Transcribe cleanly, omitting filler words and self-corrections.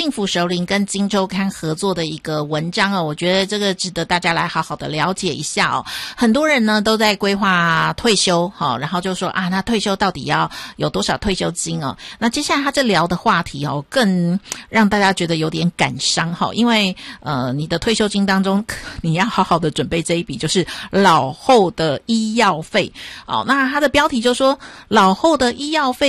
幸福熟龄跟金周刊合作的一个文章哦，我觉得这个值得大家来好好的了解一下哦。很多人呢都在规划退休，然后就说啊，那退休到底要有多少退休金哦？那接下来他这聊的话题哦，更让大家觉得有点感伤哈，因为你的退休金当中，你要好好的准备这一笔，就是老后的医药费。那他的标题就说老后的医药费